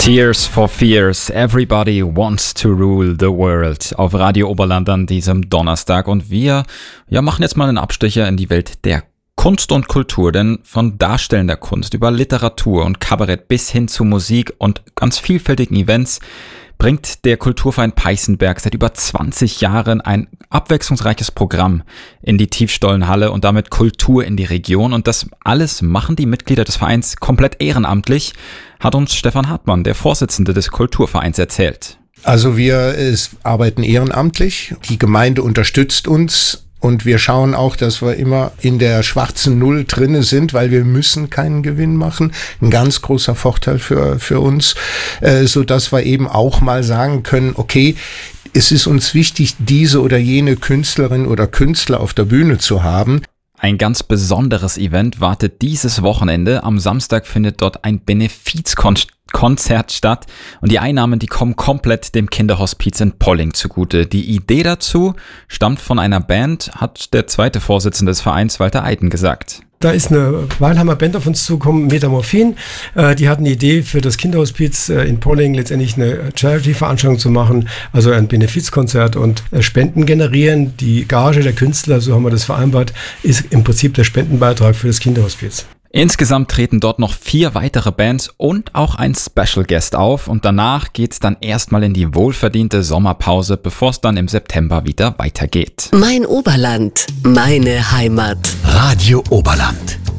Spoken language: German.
Tears for Fears, Everybody Wants to Rule the World auf Radio Oberland an diesem Donnerstag. Und wir machen jetzt mal einen Abstecher in die Welt der Kunst und Kultur, denn von darstellender Kunst über Literatur und Kabarett bis hin zu Musik und ganz vielfältigen Events bringt der Kulturverein Peißenberg seit über 20 Jahren ein abwechslungsreiches Programm in die Tiefstollenhalle und damit Kultur in die Region. Und das alles machen die Mitglieder des Vereins komplett ehrenamtlich, hat uns Stefan Hartmann, der Vorsitzende des Kulturvereins, erzählt. Also wir arbeiten ehrenamtlich, die Gemeinde unterstützt uns. Und wir schauen auch, dass wir immer in der schwarzen Null drinne sind, weil wir müssen keinen Gewinn machen. Ein ganz großer Vorteil für uns, so dass wir eben auch mal sagen können, okay, es ist uns wichtig, diese oder jene Künstlerin oder Künstler auf der Bühne zu haben. Ein ganz besonderes Event wartet dieses Wochenende. Am Samstag findet dort ein Benefizkonzert statt und die Einnahmen, die kommen komplett dem Kinderhospiz in Polling zugute. Die Idee dazu stammt von einer Band, hat der zweite Vorsitzende des Vereins, Walter Eiden, gesagt. Da ist eine Weilheimer Band auf uns zugekommen, Metamorphin. Die hatten die Idee, für das Kinderhospiz in Polling letztendlich eine Charity-Veranstaltung zu machen, also ein Benefizkonzert und Spenden generieren. Die Gage der Künstler, so haben wir das vereinbart, ist im Prinzip der Spendenbeitrag für das Kinderhospiz. Insgesamt treten dort noch 4 weitere Bands und auch ein Special Guest auf und danach geht's dann erstmal in die wohlverdiente Sommerpause, bevor es dann im September wieder weitergeht. Mein Oberland, meine Heimat. Radio Oberland.